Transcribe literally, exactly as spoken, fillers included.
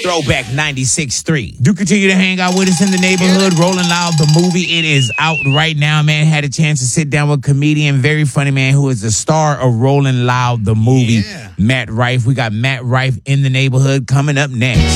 Throwback ninety-six point three. Do continue to hang out with us in the neighborhood. Rolling Loud, the movie. It is out right now, man. Had a chance to sit down with a comedian, very funny man, who is the star of Rolling Loud, the movie, Yeah. Matt Rife. We got Matt Rife in the neighborhood coming up next.